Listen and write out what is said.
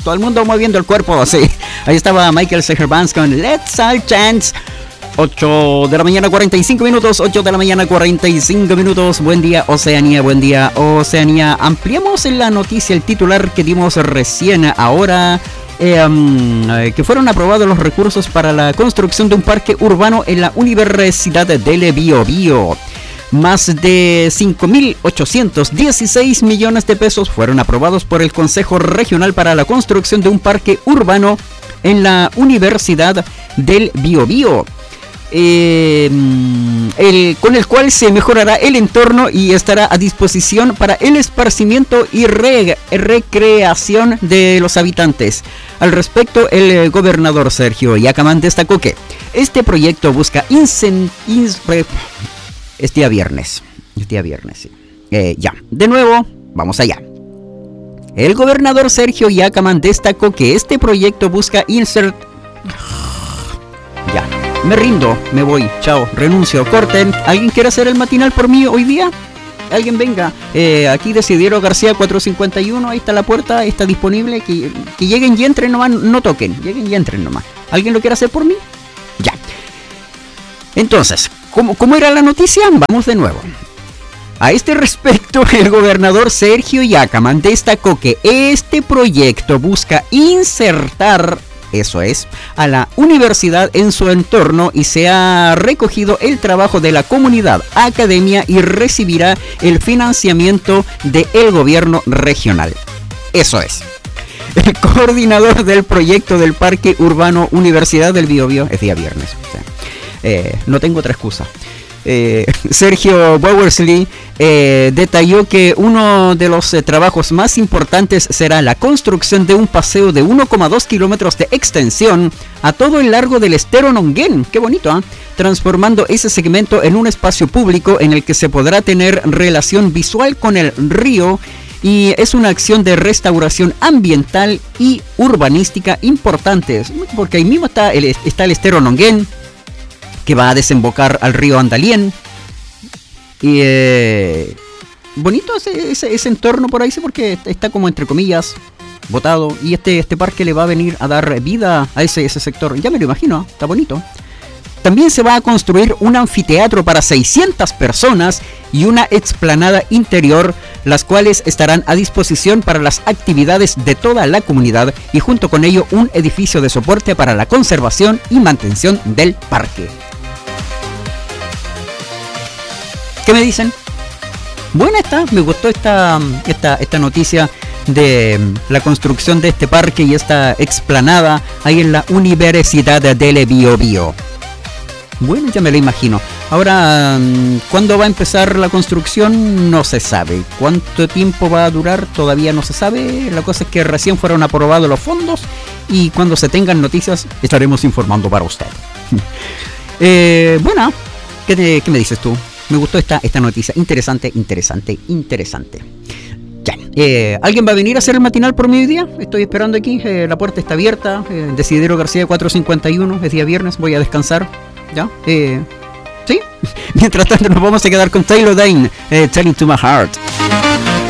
todo el mundo moviendo el cuerpo así. Ahí estaba Michael Segerbands con Let's All Chance. 8 de la mañana 45 minutos, 8 de la mañana 45 minutos. Buen día Oceanía, buen día Oceanía. Ampliamos en la noticia el titular que dimos recién ahora. Que fueron aprobados los recursos para la construcción de un parque urbano en la Universidad del Biobío. Más de 5.816 millones de pesos fueron aprobados por el Consejo Regional para la construcción de un parque urbano en la Universidad del Biobío. Con el cual se mejorará el entorno y estará a disposición para el esparcimiento y recreación de los habitantes. Al respecto, el gobernador Sergio Yacamán destacó que este proyecto busca es día viernes, sí. Ya, de nuevo, vamos allá. El gobernador Sergio Yacamán destacó que este proyecto busca Ya, me rindo, me voy, chao, renuncio, corten. ¿Alguien quiere hacer el matinal por mí hoy día? Alguien venga. Aquí decidieron García 451, ahí está la puerta, está disponible. Que lleguen y entren nomás, no toquen, lleguen y entren nomás. ¿Alguien lo quiere hacer por mí? Ya. Entonces, ¿cómo era la noticia? Vamos de nuevo. A este respecto, el gobernador Sergio Yacamán destacó que este proyecto busca insertar, eso es, a la universidad en su entorno y se ha recogido el trabajo de la comunidad, academia y recibirá el financiamiento del gobierno regional. Eso es. El coordinador del proyecto del Parque Urbano Universidad del Biobío, es día viernes, o sea, no tengo otra excusa. Sergio Bowersley detalló que uno de los trabajos más importantes será la construcción de un paseo de 1,2 kilómetros de extensión a todo el largo del estero Nonguén, qué bonito, ¿eh? Transformando ese segmento en un espacio público en el que se podrá tener relación visual con el río, y es una acción de restauración ambiental y urbanística importante, porque ahí mismo está el estero Nonguén, que va a desembocar al río Andalién. Y bonito ese entorno por ahí, sí, porque está como entre comillas botado, y este parque le va a venir a dar vida a ese sector. Ya me lo imagino, está bonito. También se va a construir un anfiteatro para 600 personas y una explanada interior, las cuales estarán a disposición para las actividades de toda la comunidad, y junto con ello un edificio de soporte para la conservación y mantención del parque. ¿Qué me dicen? Buena está, me gustó esta noticia de la construcción de este parque y esta explanada ahí en la Universidad del Biobío. Bueno, ya me lo imagino. Ahora, ¿cuándo va a empezar la construcción? No se sabe. ¿Cuánto tiempo va a durar? Todavía no se sabe. La cosa es que recién fueron aprobados los fondos y cuando se tengan noticias estaremos informando para usted. Bueno, ¿qué me dices tú? Me gustó esta noticia. Interesante. Ya. ¿Alguien va a venir a hacer el matinal por mi día? Estoy esperando aquí. La puerta está abierta. Desidero García 451. Es día viernes. Voy a descansar. ¿Ya? ¿Sí? Mientras tanto nos vamos a quedar con Taylor Dayne, Telling to My Heart.